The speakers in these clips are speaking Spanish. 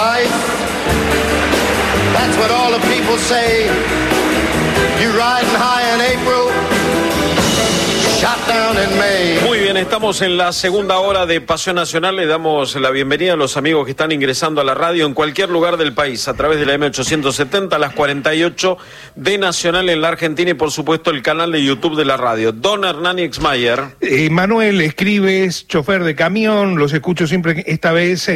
right. That's what all the people say. You riding high in April, shot down in May. Muy bien, estamos en la segunda hora de Pasión Nacional. Le damos la bienvenida a los amigos que están ingresando a la radio en cualquier lugar del país, a través de la M870, a las 48 de Nacional en la Argentina y por supuesto el canal de YouTube de la radio. Don Hernán Exmayer. Manuel, escribes, chofer de camión, los escucho siempre. Esta vez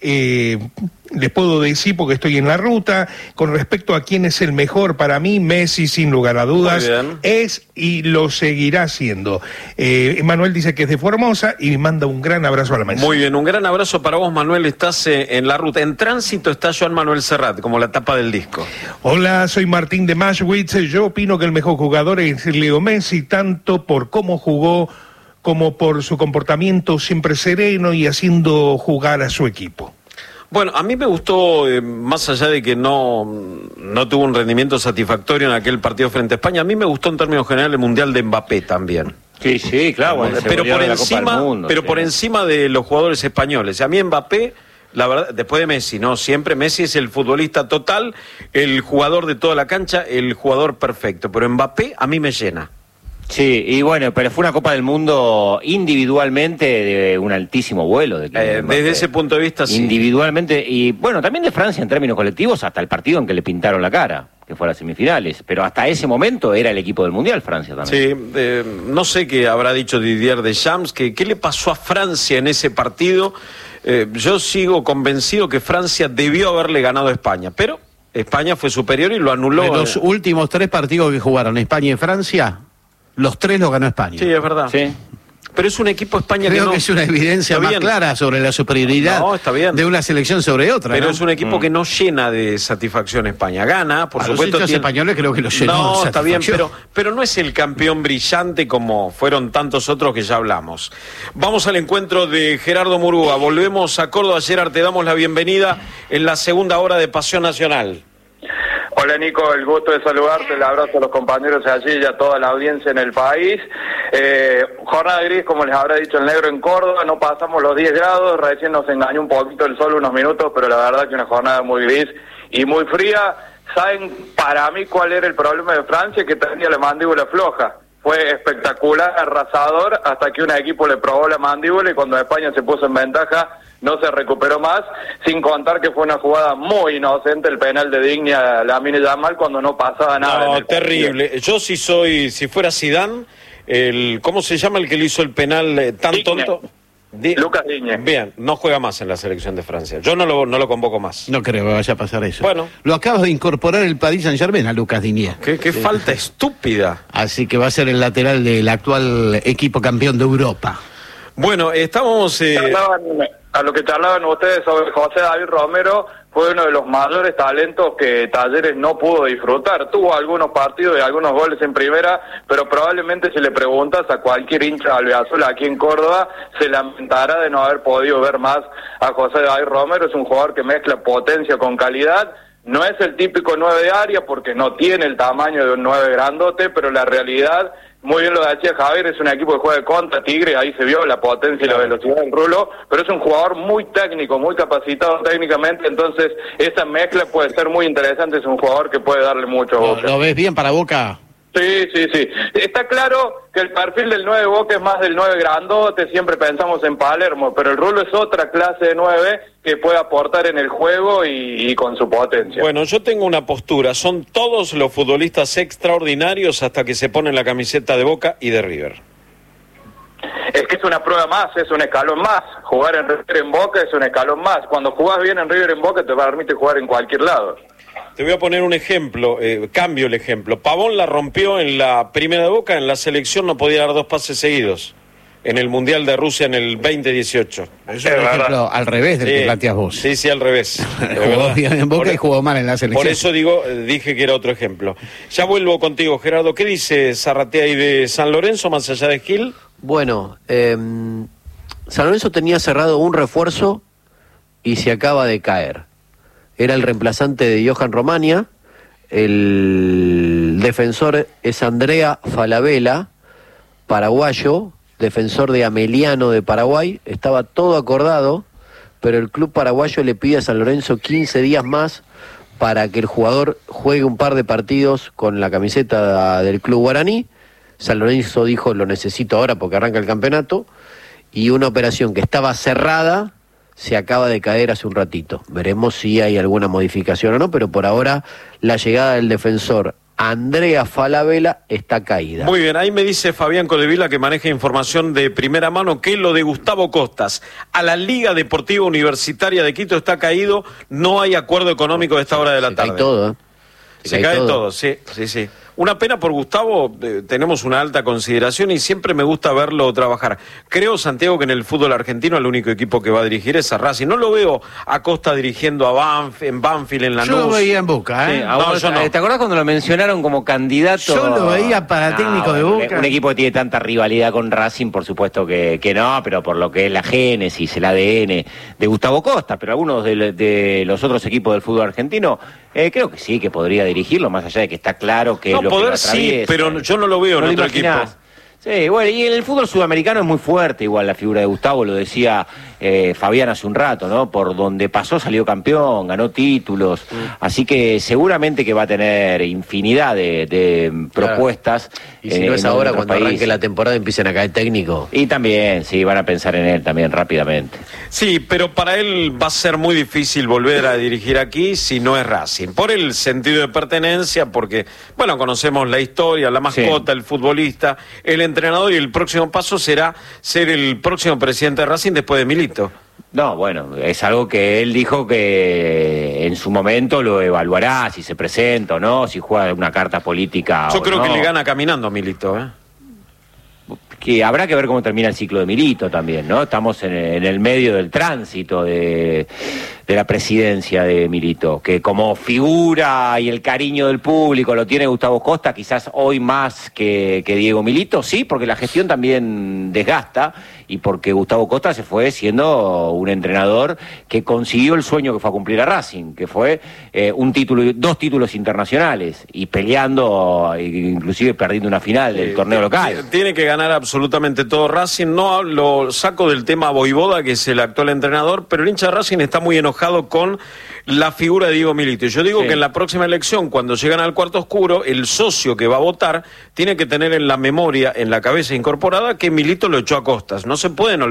les puedo decir, porque estoy en la ruta, con respecto a quién es el mejor para mí, Messi sin lugar a dudas, es y lo seguirá siendo. Manuel dice que es de Formosa y manda un gran abrazo a la mesa. Muy bien, un gran abrazo para vos, Manuel. Estás en la ruta. En tránsito está Joan Manuel Serrat, como la tapa del disco. Hola, soy Martín de Maschwitz. Yo opino que el mejor jugador es Leo Messi, tanto por cómo jugó como por su comportamiento siempre sereno y haciendo jugar a su equipo. Bueno, a mí me gustó, más allá de que no tuvo un rendimiento satisfactorio en aquel partido frente a España, a mí me gustó en términos generales el Mundial de Mbappé también. Sí, claro. Bueno, pero por encima de los jugadores españoles. A mí Mbappé, la verdad, después de Messi, ¿no? Siempre Messi es el futbolista total, el jugador de toda la cancha, el jugador perfecto. Pero Mbappé a mí me llena. Sí, y bueno, pero fue una Copa del Mundo individualmente de un altísimo vuelo. Desde ese punto de vista, sí. Individualmente, y bueno, también de Francia en términos colectivos, hasta el partido en que le pintaron la cara, que fue a las semifinales. Pero hasta ese momento era el equipo del Mundial, Francia también. Sí, no sé qué habrá dicho Didier Deschamps, qué le pasó a Francia en ese partido. Yo sigo convencido que Francia debió haberle ganado a España, pero España fue superior y lo anuló. De los últimos 3 partidos que jugaron España y Francia, los 3 los ganó España. Sí, es verdad. Sí. Pero es un equipo España Creo que es una evidencia más clara sobre la superioridad de una selección sobre otra. Pero es un equipo que no llena de satisfacción España. Gana, por supuesto. Los españoles creo que lo llenó. No, está bien, pero no es el campeón brillante como fueron tantos otros que ya hablamos. Vamos al encuentro de Gerardo Murúa. Volvemos a Córdoba. Gerard, te damos la bienvenida en la segunda hora de Pasión Nacional. Hola Nico, el gusto de saludarte, el abrazo a los compañeros allí y a toda la audiencia en el país. Jornada gris, como les habrá dicho el negro en Córdoba, no pasamos los 10 grados, recién nos engañó un poquito el sol unos minutos, pero la verdad que una jornada muy gris y muy fría. ¿Saben para mí cuál era el problema de Francia? Que tenía la mandíbula floja. Fue espectacular, arrasador, hasta que un equipo le probó la mandíbula y cuando España se puso en ventaja no se recuperó más, sin contar que fue una jugada muy inocente el penal de Digne a Lamine Yamal cuando no pasaba nada. No, terrible. Yo si fuera Zidane, ¿cómo se llama el que le hizo el penal tan tonto? Lucas Digne. Bien, no juega más en la selección de Francia. Yo no lo convoco más. No creo que vaya a pasar eso. Bueno. Lo acaba de incorporar el Paris Saint-Germain a Lucas Digne. Qué falta estúpida. Así que va a ser el lateral del actual equipo campeón de Europa. Bueno, estamos... A lo que charlaban ustedes sobre José David Romero, fue uno de los mayores talentos que Talleres no pudo disfrutar. Tuvo algunos partidos y algunos goles en primera, pero probablemente si le preguntas a cualquier hincha albiazul aquí en Córdoba, se lamentará de no haber podido ver más a José David Romero. Es un jugador que mezcla potencia con calidad. No es el típico 9 de área porque no tiene el tamaño de un 9 grandote, pero la realidad, muy bien lo decía Javier, es un equipo que juega contra Tigre, ahí se vio la potencia y la velocidad del Rulo, pero es un jugador muy técnico, muy capacitado técnicamente, entonces esa mezcla puede ser muy interesante, es un jugador que puede darle mucho a Boca. ¿Lo ves bien para Boca? Sí. Está claro que el perfil del 9 Boca es más del 9 grandote, siempre pensamos en Palermo, pero el Rulo es otra clase de 9 que puede aportar en el juego y con su potencia. Bueno, yo tengo una postura, son todos los futbolistas extraordinarios hasta que se ponen la camiseta de Boca y de River. Es que es una prueba más, es un escalón más. Jugar en River en Boca es un escalón más. Cuando jugás bien en River en Boca te permite jugar en cualquier lado. Te voy a poner un ejemplo, cambio el ejemplo. Pavón la rompió en la primera de Boca, en la selección no podía dar 2 pases seguidos. En el Mundial de Rusia en el 2018. Es un ejemplo al revés del que planteas vos. Sí, al revés. Jugó bien en Boca y jugó mal en la selección. Por eso dije que era otro ejemplo. Ya vuelvo contigo, Gerardo. ¿Qué dice Zarratea y de San Lorenzo, más allá de Gil? Bueno, San Lorenzo tenía cerrado un refuerzo y se acaba de caer. Era el reemplazante de Johan Romagna, el defensor es Andrea Falabella, paraguayo, defensor de Ameliano de Paraguay, estaba todo acordado pero el club paraguayo le pide a San Lorenzo 15 días más para que el jugador juegue un par de partidos con la camiseta del club guaraní. San Lorenzo dijo, lo necesito ahora porque arranca el campeonato, y una operación que estaba cerrada se acaba de caer hace un ratito. Veremos si hay alguna modificación o no, pero por ahora la llegada del defensor Andrea Falabella está caída. Muy bien, ahí me dice Fabián Codevila, que maneja información de primera mano, que lo de Gustavo Costas a la Liga Deportiva Universitaria de Quito está caído, no hay acuerdo económico de esta hora de la tarde. Se cae todo, ¿eh? Se cae todo, sí. Una pena por Gustavo, tenemos una alta consideración y siempre me gusta verlo trabajar. Creo, Santiago, que en el fútbol argentino el único equipo que va a dirigir es a Racing. No lo veo a Costa dirigiendo en Banfield, en Lanús. Yo lo veía en Boca, ¿eh? Sí, no, yo no. ¿Te acordás cuando lo mencionaron como candidato? Yo lo veía para técnico de Boca. Un equipo que tiene tanta rivalidad con Racing, por supuesto que no, pero por lo que es la génesis, el ADN de Gustavo Costa, pero algunos de los otros equipos del fútbol argentino, creo que sí, que podría dirigirlo, más allá de que está claro que no, es lo poder que sí, pero yo no lo veo en otro equipo. Sí, bueno, y en el fútbol sudamericano es muy fuerte igual la figura de Gustavo, lo decía Fabián hace un rato, ¿no? Por donde pasó salió campeón, ganó títulos, así que seguramente que va a tener infinidad de propuestas. Y si no es ahora, cuando arranque la temporada empiecen a caer técnicos. Y también, sí, van a pensar en él también rápidamente. Sí, pero para él va a ser muy difícil volver a dirigir aquí si no es Racing, por el sentido de pertenencia, porque, bueno, conocemos la historia, la mascota, el futbolista, el entrenador, y el próximo paso será ser el próximo presidente de Racing después de Milito. No, bueno, es algo que él dijo que en su momento lo evaluará, si se presenta o no, si juega una carta política. Yo creo que le gana caminando a Milito, ¿eh? Que habrá que ver cómo termina el ciclo de Milito también, ¿no? Estamos en el medio del tránsito de la presidencia de Milito, que como figura y el cariño del público lo tiene Gustavo Costa, quizás hoy más que Diego Milito, sí, porque la gestión también desgasta y porque Gustavo Costa se fue siendo un entrenador que consiguió el sueño que fue a cumplir a Racing, que fue un título, 2 títulos internacionales y peleando, inclusive perdiendo una final del torneo local. Tiene que ganar absolutamente todo Racing. No lo saco del tema Voivoda, que es el actual entrenador, pero el hincha de Racing está muy enojado con la figura de Diego Milito. Y yo digo que en la próxima elección, cuando llegan al cuarto oscuro, el socio que va a votar tiene que tener en la memoria, en la cabeza incorporada, que Milito lo echó a Costas. No se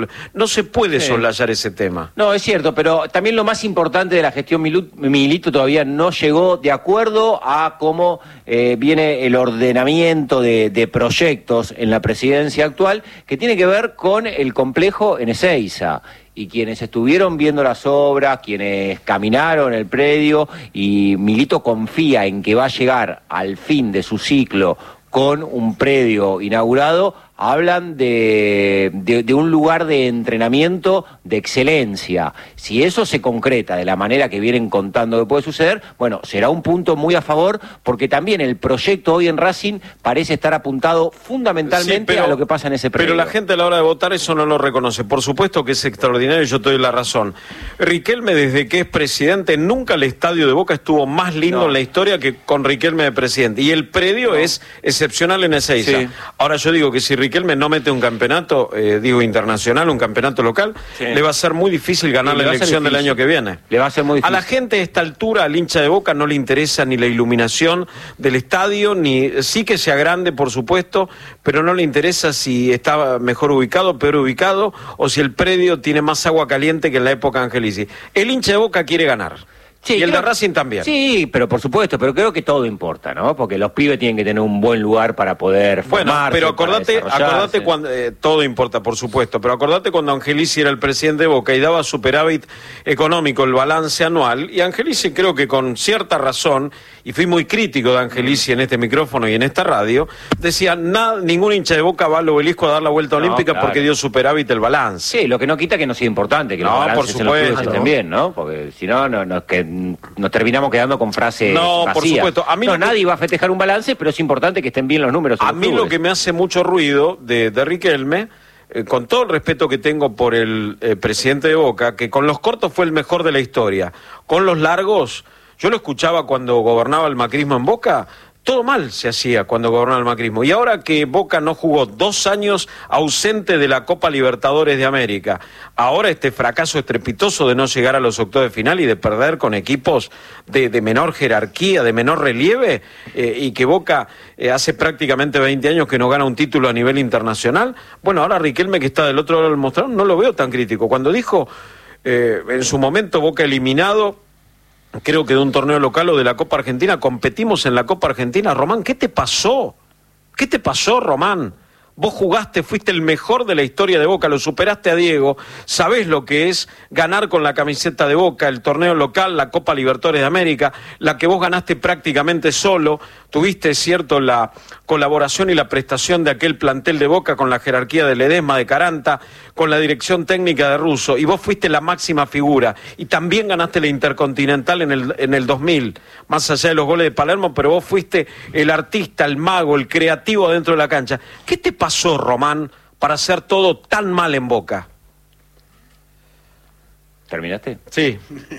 puede soslayar ese tema. No, es cierto, pero también lo más importante de la gestión Milito todavía no llegó de acuerdo a cómo viene el ordenamiento de proyectos en la presidencia actual, que tiene que ver con el complejo en Ezeiza. Y quienes estuvieron viendo las obras, quienes caminaron el predio, y Milito confía en que va a llegar al fin de su ciclo con un predio inaugurado, hablan de un lugar de entrenamiento de excelencia. Si eso se concreta de la manera que vienen contando que puede suceder, bueno, será un punto muy a favor, porque también el proyecto hoy en Racing parece estar apuntado fundamentalmente a lo que pasa en ese predio. Pero la gente a la hora de votar eso no lo reconoce. Por supuesto que es extraordinario y yo te doy la razón. Riquelme, desde que es presidente, nunca el estadio de Boca estuvo más lindo en la historia que con Riquelme de presidente. Y el predio es excepcional en Ezeiza. Sí. Ahora yo digo que si Riquelme no mete un campeonato, internacional, un campeonato local, le va a ser muy difícil ganar la elección del año que viene. Le va a ser muy difícil. A la gente a esta altura, al hincha de Boca, no le interesa ni la iluminación del estadio, ni sí que sea grande, por supuesto, pero no le interesa si está mejor ubicado, peor ubicado, o si el predio tiene más agua caliente que en la época de Angelici. El hincha de Boca quiere ganar. Sí, y el de Racing también. Sí, pero por supuesto, pero creo que todo importa, ¿no? Porque los pibes tienen que tener un buen lugar para poder formarse. Bueno, pero acordate cuando todo importa, por supuesto, pero acordate cuando Angelici era el presidente de Boca y daba superávit económico, el balance anual, y Angelici creo que con cierta razón, y fui muy crítico de Angelici en este micrófono y en esta radio, decía, ningún hincha de Boca va al Obelisco a dar la vuelta olímpica porque dio superávit el balance. Sí, lo que no quita que no sea importante, que los balances en los clubes estén bien, ¿no? Porque si no, nos terminamos quedando con frases vacías. Por supuesto. Nadie va a festejar un balance, pero es importante que estén bien los números. A mí lo que me hace mucho ruido de Riquelme, con todo el respeto que tengo por el presidente de Boca, que con los cortos fue el mejor de la historia, con los largos, yo lo escuchaba cuando gobernaba el macrismo en Boca, Todo mal se hacía cuando gobernaba el macrismo. Y ahora que Boca no jugó 2 años ausente de la Copa Libertadores de América, ahora este fracaso estrepitoso de no llegar a los octavos de final y de perder con equipos de menor jerarquía, de menor relieve, y que Boca hace prácticamente 20 años que no gana un título a nivel internacional. Bueno, ahora Riquelme, que está del otro lado del mostrador, no lo veo tan crítico. Cuando dijo en su momento Boca eliminado, creo que de un torneo local o de la Copa Argentina, competimos en la Copa Argentina. Román, ¿qué te pasó? ¿Qué te pasó, Román? Vos jugaste, fuiste el mejor de la historia de Boca, lo superaste a Diego, sabés lo que es ganar con la camiseta de Boca, el torneo local, la Copa Libertadores de América, la que vos ganaste prácticamente solo, tuviste, cierto, la colaboración y la prestación de aquel plantel de Boca con la jerarquía de Ledesma, de Caranta, con la dirección técnica de Russo, y vos fuiste la máxima figura, y también ganaste la Intercontinental en el 2000, más allá de los goles de Palermo, pero vos fuiste el artista, el mago, el creativo dentro de la cancha. ¿Qué te pasó, Román, para hacer todo tan mal en Boca? ¿Terminaste? Sí.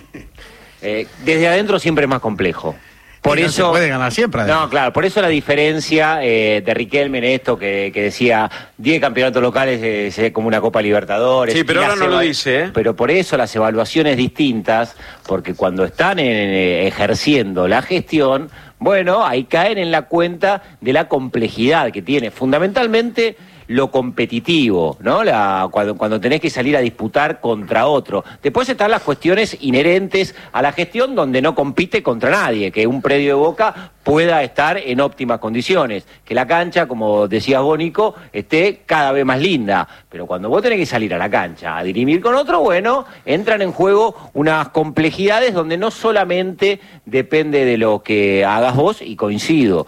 Desde adentro siempre es más complejo. Por no eso se puede ganar siempre. No, claro, por eso la diferencia de Riquelme en esto que decía 10 campeonatos locales es como una Copa Libertadores. Sí, pero ahora no lo dice, ¿eh? Pero por eso las evaluaciones distintas, porque cuando están ejerciendo la gestión, bueno, ahí caen en la cuenta de la complejidad que tiene, fundamentalmente lo competitivo, ¿no? Cuando tenés que salir a disputar contra otro. Después están las cuestiones inherentes a la gestión donde no compite contra nadie, que un predio de Boca pueda estar en óptimas condiciones, que la cancha, como decías vos, Nico, esté cada vez más linda. Pero cuando vos tenés que salir a la cancha a dirimir con otro, bueno, entran en juego unas complejidades donde no solamente depende de lo que hagas vos, y coincido,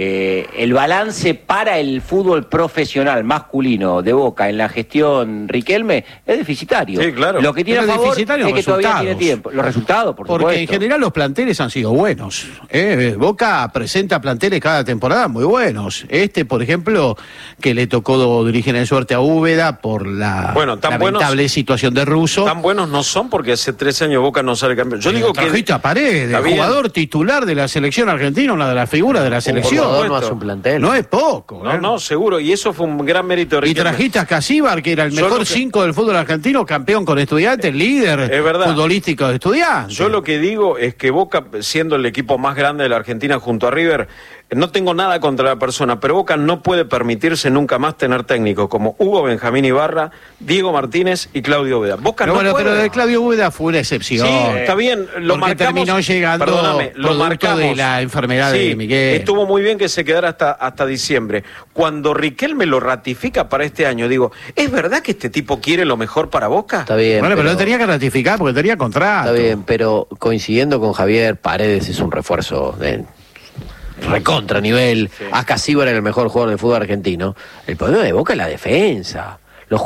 el balance para el fútbol profesional masculino de Boca en la gestión Riquelme es deficitario. Sí, claro. Lo que tiene a favor es que todavía tiene tiempo. Los resultados, por supuesto. Porque en general los planteles han sido buenos. Boca presenta planteles cada temporada muy buenos. Por ejemplo, que le tocó dirigir en suerte a Úbeda por la lamentable situación de Russo. Tan buenos no son porque hace 13 años Boca no sale campeón. Yo digo que trajiste a Paredes, jugador titular de la selección argentina, una de las figuras de la selección. No hace un plantel. No es poco. No, seguro. Y eso fue un gran mérito de Riquelme. Y trajiste a Casíbar, que era el mejor 5 del fútbol argentino, campeón con Estudiantes, líder futbolístico de Estudiantes. Yo lo que digo es que Boca, siendo el equipo más grande de la Argentina junto a River, no tengo nada contra la persona, pero Boca no puede permitirse nunca más tener técnicos como Hugo Benjamín Ibarra, Diego Martínez y Claudio Úbeda. Boca no puede. Pero de Claudio Úbeda fue una excepción. Sí, está bien, lo marcamos. Terminó llegando lo marcamos de la enfermedad de Miguel. Estuvo muy bien que se quedara hasta diciembre. Cuando Riquelme lo ratifica para este año, digo, ¿es verdad que este tipo quiere lo mejor para Boca? Está bien. Bueno, pero lo tenía que ratificar porque tenía contrato. Está bien, pero coincidiendo con Javier, Paredes es un refuerzo de recontra nivel. Sí. Casíbar era el mejor jugador de fútbol argentino. El problema de Boca es la defensa. Los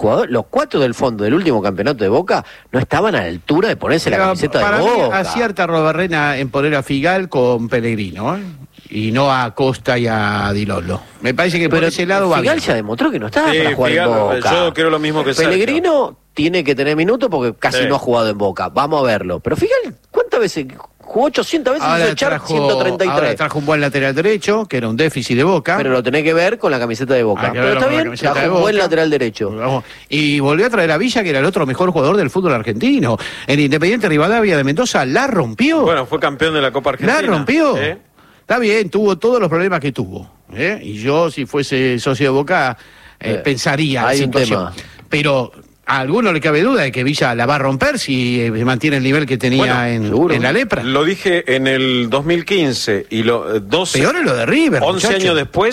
4 del fondo del último campeonato de Boca no estaban a la altura de ponerse la camiseta de Boca. Para mí acierta Robarrena en poner a Figal con Pellegrino, y no a Costa y a Di Lollo. Me parece que por ese lado va bien. Figal ya demostró que no estaba para jugar en Boca. Yo creo lo mismo que Pellegrino tiene que tener minutos porque casi no ha jugado en Boca. Vamos a verlo. Pero Figal, ¿cuántas veces? Jugó 800 veces y hizo echar 133. Ahora trajo un buen lateral derecho, que era un déficit de Boca. Pero lo tenés que ver con la camiseta de Boca. Pero está bien, trajo un buen lateral derecho. Y volvió a traer a Villa, que era el otro mejor jugador del fútbol argentino. En Independiente Rivadavia de Mendoza la rompió. Bueno, fue campeón de la Copa Argentina. La rompió. Está bien, tuvo todos los problemas que tuvo. Y yo, si fuese socio de Boca, pensaría hay un tema. Pero a alguno le cabe duda de que Villa la va a romper si mantiene el nivel que tenía en la Lepra. Lo dije en el 2015 y 12. Peor es lo de River. 11 años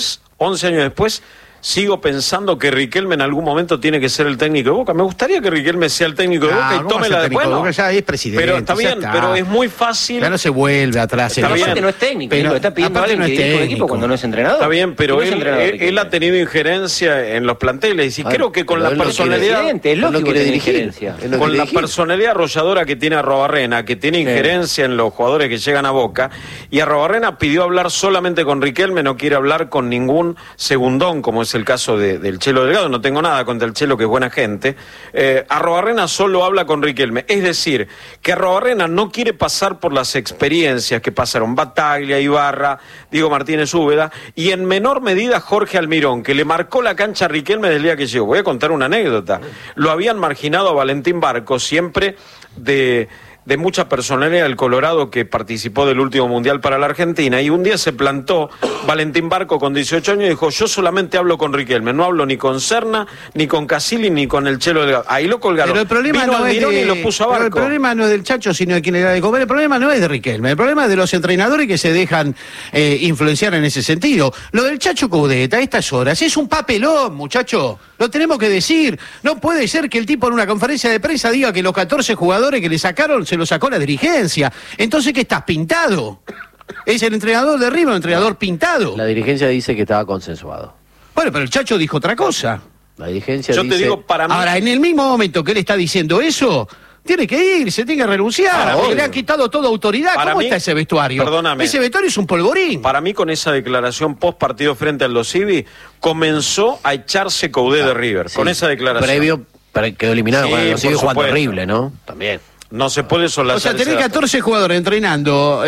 después, sigo pensando que Riquelme en algún momento tiene que ser el técnico de Boca. Me gustaría que Riquelme sea el técnico de Boca y tome la de Boca, ya es presidente. Pero está bien, pero es muy fácil. Ya no se vuelve atrás. Está bien. No es técnico, pero está pidiendo a alguien que dirija un equipo cuando no es entrenador. Está bien, pero él ha tenido injerencia en los planteles y creo que con la personalidad. Es lógico que tiene injerencia. Con la personalidad arrolladora que tiene Arrobarrena, que tiene injerencia en los jugadores que llegan a Boca, y Arrobarrena pidió hablar solamente con Riquelme, no quiere hablar con ningún segundón como es el caso del Chelo Delgado, no tengo nada contra el Chelo, que es buena gente, Arruabarrena solo habla con Riquelme. Es decir, que Arruabarrena no quiere pasar por las experiencias que pasaron Bataglia, Ibarra, Diego Martínez Úbeda, y en menor medida Jorge Almirón, que le marcó la cancha a Riquelme desde el día que llegó. Voy a contar una anécdota. Lo habían marginado a Valentín Barco, siempre de mucha personalidad del Colorado, que participó del último Mundial para la Argentina, y un día se plantó Valentín Barco con 18 años y dijo: yo solamente hablo con Riquelme, no hablo ni con Serna, ni con Casilli, ni con el Chelo Delgado. Ahí lo colgaron. Pero el problema Vino no Almirón es y lo puso a Barco. El problema no es del Chacho, sino de quien le da de comer. El problema no es de Riquelme, el problema es de los entrenadores que se dejan influenciar en ese sentido. Lo del Chacho Coudet a estas horas es un papelón, muchacho. Lo tenemos que decir. No puede ser que el tipo en una conferencia de prensa diga que los 14 jugadores que le sacaron se los sacó la dirigencia. Entonces, ¿qué estás, pintado? ¿Es el entrenador de River, un entrenador pintado? La dirigencia dice que estaba consensuado. Bueno, pero el Chacho dijo otra cosa. La dirigencia Yo dice... te digo, para mí... Ahora, en el mismo momento que él está diciendo eso, tiene que irse, tiene que renunciar, porque le han quitado toda autoridad. ¿Cómo está ese vestuario? Perdóname. Ese vestuario es un polvorín. Para mí, con esa declaración post partido frente al Los Civi, comenzó a echarse Coudet de River. Sí. Con esa declaración. Previo, quedó eliminado, sí, cuando Los Civi jugando horrible, ¿no? También. No se puede solazar. O sea, tenés 14 jugadores entrenando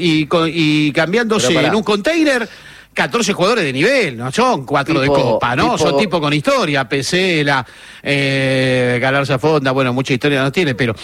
y cambiándose en un container. 14 jugadores de nivel, no son 4 de copa, ¿no? Son tipos con historia, Pesela, Galarza Fonda, bueno, mucha historia no tiene, pero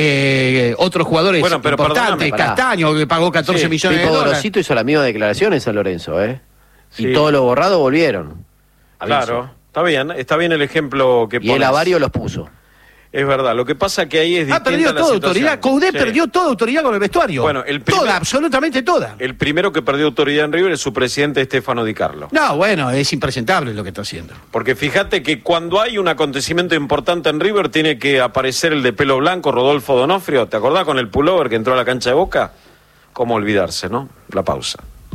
otros jugadores importantes, Castaño, que pagó 14 millones de dólares. Gorosito hizo la misma declaración en San Lorenzo, ¿eh? Sí. Y todos los borrados volvieron. Aviso. Claro, está bien el ejemplo que pones. Y el Avario los puso. Es verdad, lo que pasa que ahí es distinta perdió toda autoridad, Coudet perdió toda autoridad con el vestuario. Bueno, toda, absolutamente toda. El primero que perdió autoridad en River es su presidente Stefano Di Carlo. No, bueno, es impresentable lo que está haciendo. Porque fíjate que cuando hay un acontecimiento importante en River tiene que aparecer el de pelo blanco, Rodolfo Donofrio. ¿Te acordás con el pullover que entró a la cancha de Boca? ¿Cómo olvidarse, no? La pausa.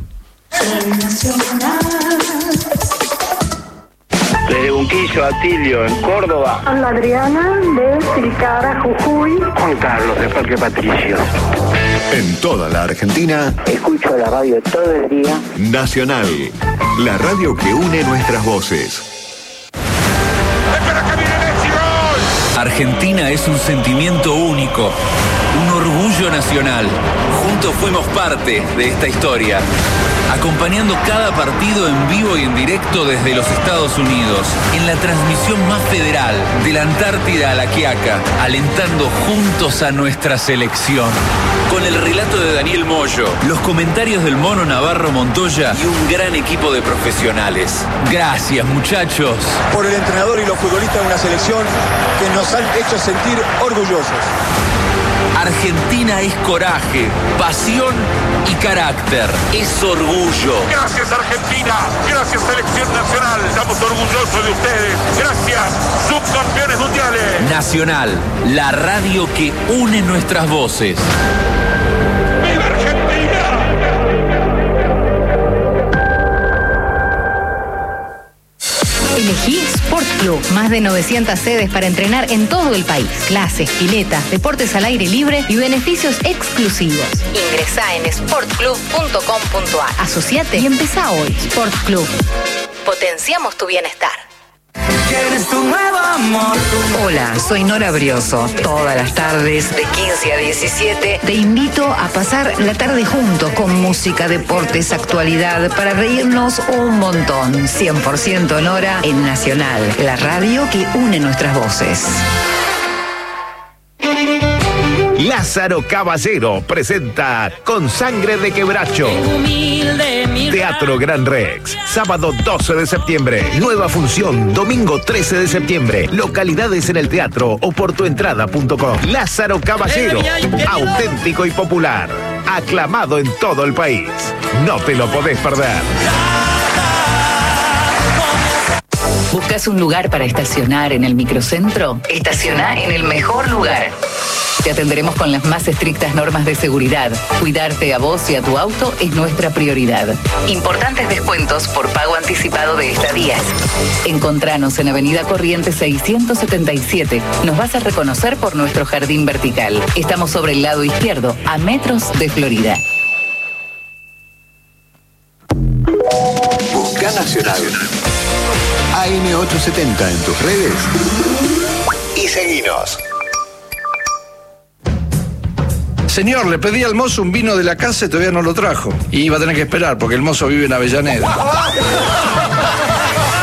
Desde Unquillo, Atilio, en Córdoba. Hola, Adriana, de Tilcara, Jujuy. Juan Carlos, de Parque Patricio. En toda la Argentina. Escucho la radio todo el día. Nacional, la radio que une nuestras voces. ¡Espera que viene Messi, gol! Argentina es un sentimiento único, un orgullo nacional. Juntos fuimos parte de esta historia, acompañando cada partido en vivo y en directo desde los Estados Unidos, en la transmisión más federal, de la Antártida a la Quiaca, alentando juntos a nuestra selección. Con el relato de Daniel Moyo, los comentarios del Mono Navarro Montoya y un gran equipo de profesionales. Gracias, muchachos. Por el entrenador y los futbolistas de una selección que nos han hecho sentir orgullosos. Argentina es coraje, pasión y carácter. Es orgullo. Gracias, Argentina. Gracias, Selección Nacional. Estamos orgullosos de ustedes. Gracias, subcampeones mundiales. Nacional, la radio que une nuestras voces. ¡Viva Argentina! Elegí Sport Club. Más de 900 sedes para entrenar en todo el país. Clases, piletas, deportes al aire libre y beneficios exclusivos. Ingresá en sportclub.com.ar. Asociate y empezá hoy. Sport Club. Potenciamos tu bienestar. ¿Quieres tu nuevo amor? Hola, soy Nora Brioso. Todas las tardes, de 15 a 17, te invito a pasar la tarde juntos con música, deportes, actualidad, para reírnos un montón. 100% Nora en Nacional, la radio que une nuestras voces. Lázaro Caballero presenta Con Sangre de Quebracho. Teatro Gran Rex, sábado 12 de septiembre. Nueva función, domingo 13 de septiembre. Localidades en el teatro o por tuentrada.com. Lázaro Caballero, auténtico y popular. Aclamado en todo el país. No te lo podés perder. ¿Buscas un lugar para estacionar en el microcentro? Estaciona en el mejor lugar. Te atenderemos con las más estrictas normas de seguridad. Cuidarte a vos y a tu auto es nuestra prioridad. Importantes descuentos por pago anticipado de estadías. Encontranos en Avenida Corrientes 677. Nos vas a reconocer por nuestro jardín vertical. Estamos sobre el lado izquierdo, a metros de Florida. Busca Nacional. AM870 en tus redes y seguinos. Señor, le pedí al mozo un vino de la casa y todavía no lo trajo. Y iba a tener que esperar porque el mozo vive en Avellaneda.